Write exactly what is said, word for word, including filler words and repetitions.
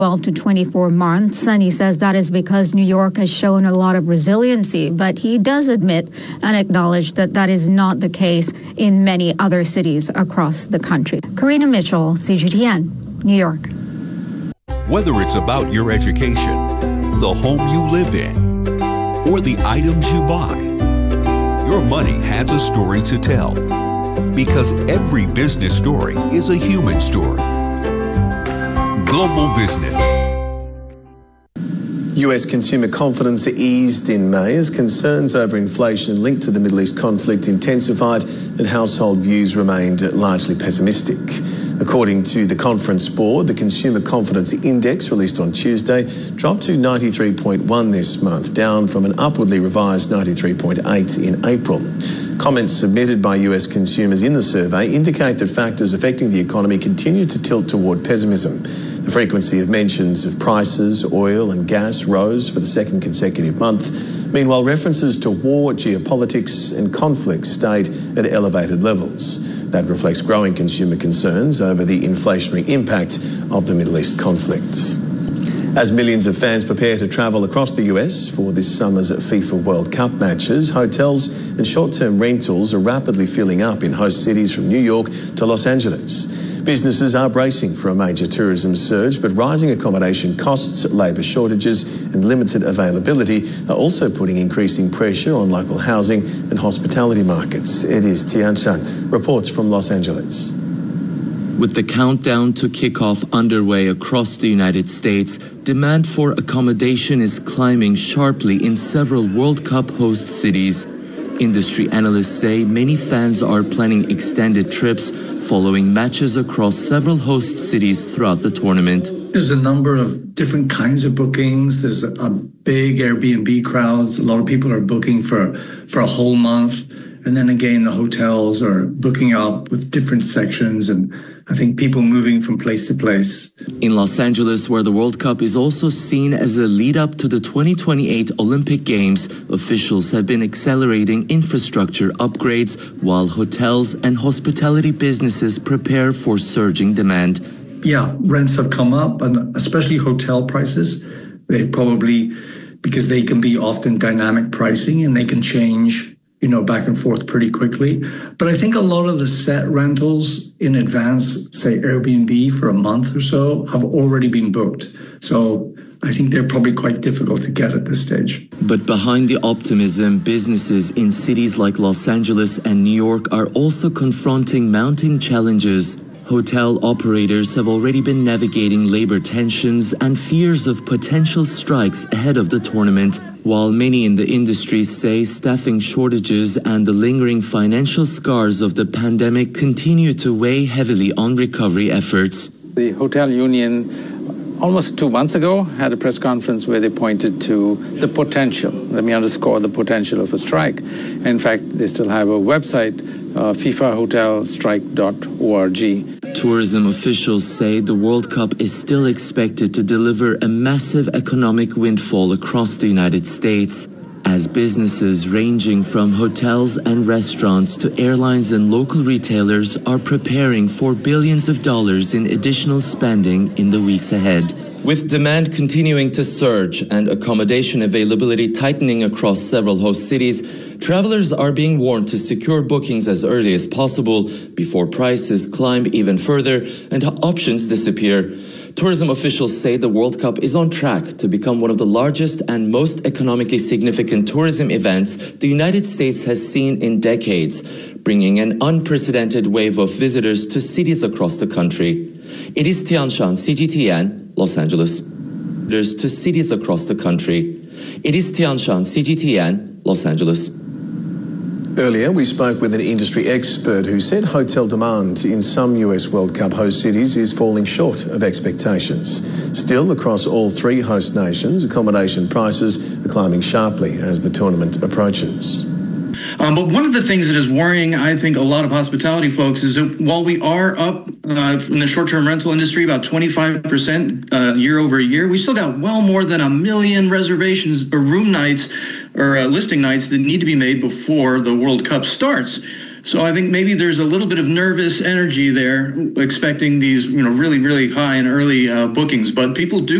twelve to twenty-four months, and he says that is because New York has shown a lot of resiliency. But he does admit and acknowledge that that is not the case in many other cities across the country. Karina Mitchell, C G T N, New York. Whether it's about your education, the home you live in, or the items you buy, your money has a story to tell. Because every business story is a human story. Global Business. U S consumer confidence eased in May as concerns over inflation linked to the Middle East conflict intensified and household views remained largely pessimistic. According to the Conference Board, the Consumer Confidence Index released on Tuesday dropped to ninety-three point one this month, down from an upwardly revised ninety-three point eight in April. Comments submitted by U S consumers in the survey indicate that factors affecting the economy continue to tilt toward pessimism. The frequency of mentions of prices, oil and gas rose for the second consecutive month. Meanwhile, references to war, geopolitics and conflicts stayed at elevated levels. That reflects growing consumer concerns over the inflationary impact of the Middle East conflict. As millions of fans prepare to travel across the U S for this summer's FIFA World Cup matches, hotels and short-term rentals are rapidly filling up in host cities from New York to Los Angeles. Businesses are bracing for a major tourism surge, but rising accommodation costs, labour shortages and limited availability are also putting increasing pressure on local housing and hospitality markets. It is Tian Shan reports from Los Angeles. With the countdown to kickoff underway across the United States, demand for accommodation is climbing sharply in several World Cup host cities. Industry analysts say many fans are planning extended trips following matches across several host cities throughout the tournament. There's a number of different kinds of bookings. There's a big Airbnb crowds. A lot of people are booking for, for a whole month. And then again, the hotels are booking up with different sections, and I think people moving from place to place. In Los Angeles, where the World Cup is also seen as a lead-up to the twenty twenty-eight Olympic Games, officials have been accelerating infrastructure upgrades while hotels and hospitality businesses prepare for surging demand. Yeah, rents have come up, and especially hotel prices. They've probably, because they can be often dynamic pricing and they can change, you know, back and forth pretty quickly. But I think a lot of the set rentals in advance, say Airbnb for a month or so, have already been booked. So I think they're probably quite difficult to get at this stage. But behind the optimism, businesses in cities like Los Angeles and New York are also confronting mounting challenges. Hotel operators have already been navigating labor tensions and fears of potential strikes ahead of the tournament, while many in the industry say staffing shortages and the lingering financial scars of the pandemic continue to weigh heavily on recovery efforts. The hotel union almost two months ago had a press conference where they pointed to the potential, let me underscore the potential of a strike. In fact, they still have a website, uh, FIFA Hotel Strike dot org. Tourism officials say the World Cup is still expected to deliver a massive economic windfall across the United States, as businesses ranging from hotels and restaurants to airlines and local retailers are preparing for billions of dollars in additional spending in the weeks ahead. With demand continuing to surge and accommodation availability tightening across several host cities, travelers are being warned to secure bookings as early as possible before prices climb even further and options disappear. Tourism officials say the World Cup is on track to become one of the largest and most economically significant tourism events the United States has seen in decades, bringing an unprecedented wave of visitors to cities across the country. It is Tian Shan, C G T N, Los Angeles. Visitors to cities across the country. It is Tian Shan, C G T N, Los Angeles. Earlier, we spoke with an industry expert who said hotel demand in some U S World Cup host cities is falling short of expectations. Still, across all three host nations, accommodation prices are climbing sharply as the tournament approaches. Um, but one of the things that is worrying, I think, a lot of hospitality folks is that while we are up uh, in the short-term rental industry about twenty-five percent uh, year over year, we still got well more than a million reservations or room nights or uh, listing nights that need to be made before the World Cup starts. So I think maybe there's a little bit of nervous energy there, expecting these, you know, really, really high and early uh, bookings. But people do